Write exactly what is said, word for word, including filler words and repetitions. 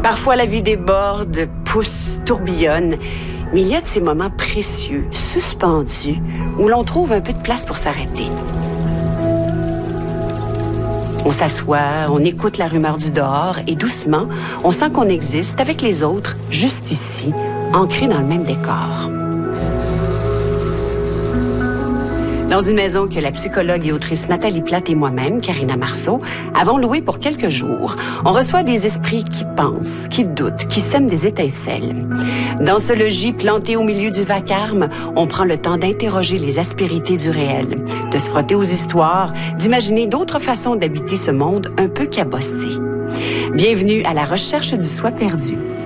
Parfois, la vie déborde, pousse, tourbillonne. Mais il y a de ces moments précieux, suspendus, où l'on trouve un peu de place pour s'arrêter. On s'assoit, on écoute la rumeur du dehors et doucement, on sent qu'on existe avec les autres, juste ici, ancrés dans le même décor. Dans une maison que la psychologue et autrice Nathalie Platte et moi-même, Karina Marceau, avons louée pour quelques jours, on reçoit des esprits qui pensent, qui doutent, qui sèment des étincelles. Dans ce logis planté au milieu du vacarme, on prend le temps d'interroger les aspérités du réel, de se frotter aux histoires, d'imaginer d'autres façons d'habiter ce monde un peu cabossé. Bienvenue à la recherche du soi perdu.